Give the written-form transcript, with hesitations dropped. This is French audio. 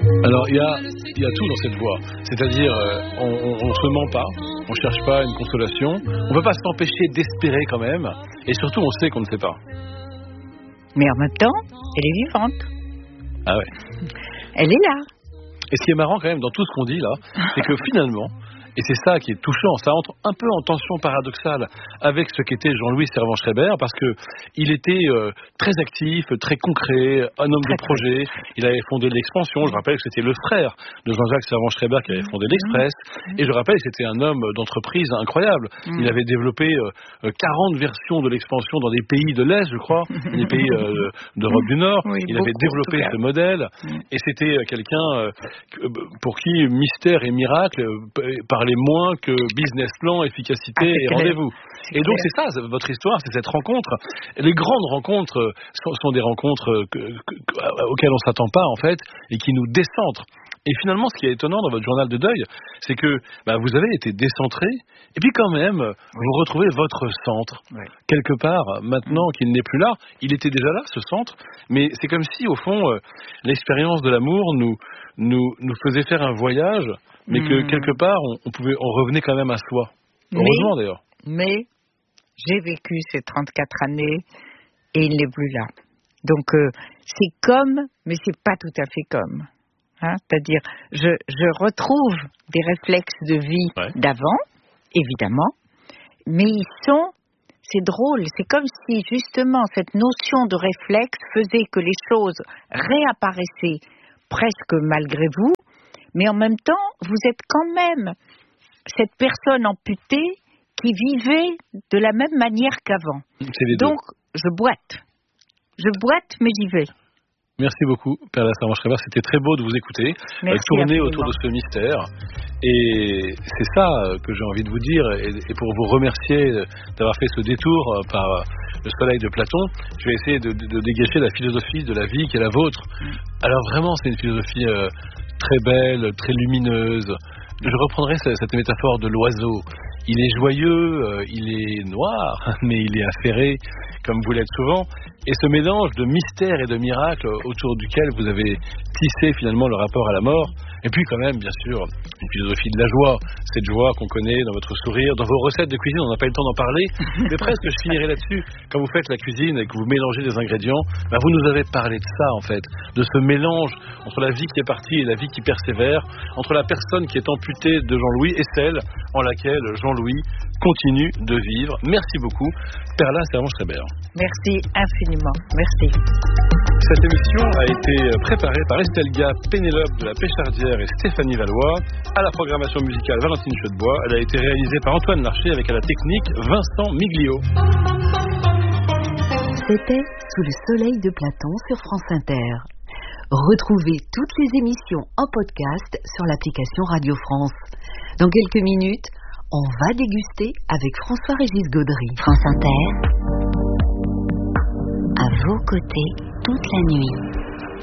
Alors il y a tout dans cette voix, c'est-à-dire on se ment pas, on cherche pas une consolation, on peut pas s'empêcher d'espérer quand même, et surtout on sait qu'on ne sait pas. Mais en même temps, elle est vivante. Ah ouais. Elle est là. Et ce qui est marrant quand même dans tout ce qu'on dit là, c'est que finalement, et c'est ça qui est touchant, ça entre un peu en tension paradoxale avec ce qu'était Jean-Louis Servan-Schreiber, parce que il était très actif, très concret, un homme de projet. Il avait fondé l'Expansion. Je rappelle que c'était le frère de Jean-Jacques Servan-Schreiber qui avait fondé l'Express. Et je rappelle que c'était un homme d'entreprise incroyable. Il avait développé 40 versions de l'Expansion dans des pays de l'Est, je crois, des pays d'Europe du Nord. Oui, il avait développé ce modèle. Et c'était quelqu'un pour qui mystère et miracle parlait moins que business plan, efficacité et rendez-vous. Et donc c'est ça, votre histoire, c'est cette rencontre. Et les grandes rencontres sont des rencontres auxquelles on s'attend pas en fait, et qui nous décentrent. Et finalement, ce qui est étonnant dans votre journal de deuil, c'est que vous avez été décentré, et puis quand même, vous retrouvez votre centre. Quelque part, maintenant qu'il n'est plus là, il était déjà là, ce centre, mais c'est comme si, au fond, l'expérience de l'amour nous faisait faire un voyage, mais que quelque part, on revenait quand même à soi. Heureusement d'ailleurs. Mais j'ai vécu ces 34 années et il n'est plus là. Donc c'est comme, mais c'est pas tout à fait comme. C'est-à-dire, je retrouve des réflexes de vie d'avant, évidemment, mais c'est drôle, c'est comme si justement cette notion de réflexe faisait que les choses réapparaissaient presque malgré vous, mais en même temps, vous êtes quand même cette personne amputée qui vivait de la même manière qu'avant. Donc, je boite, mais j'y vais. Merci beaucoup, Perla Servan-Schreiber. C'était très beau de vous écouter, tourner autour de ce mystère. Et c'est ça que j'ai envie de vous dire. Et pour vous remercier d'avoir fait ce détour par le soleil de Platon, je vais essayer de dégager la philosophie de la vie qui est la vôtre. Alors vraiment, c'est une philosophie très belle, très lumineuse. Je reprendrai cette métaphore de l'oiseau. Il est joyeux, il est noir, mais il est affairé, comme vous l'êtes souvent. Et ce mélange de mystère et de miracle autour duquel vous avez tissé finalement le rapport à la mort, et puis quand même, bien sûr, une philosophie de la joie, cette joie qu'on connaît dans votre sourire, dans vos recettes de cuisine, on n'a pas eu le temps d'en parler, mais presque je finirai là-dessus. Quand vous faites la cuisine et que vous mélangez des ingrédients, vous nous avez parlé de ça en fait, de ce mélange entre la vie qui est partie et la vie qui persévère, entre la personne qui est amputée de Jean-Louis et celle en laquelle Jean-Louis continue de vivre. Merci beaucoup, Perla Servan-Schreiber. Merci infiniment. Merci. Cette émission a été préparée par Estelle Gap, Pénélope de la Péchardière et Stéphanie Valois. À la programmation musicale, Valentine Chaudebois. Elle a été réalisée par Antoine Larcher avec à la technique Vincent Miglio. C'était Sous le soleil de Platon sur France Inter. Retrouvez toutes les émissions en podcast sur l'application Radio France. Dans quelques minutes, on va déguster avec François-Régis Gaudry. France Inter, à vos côtés toute la nuit.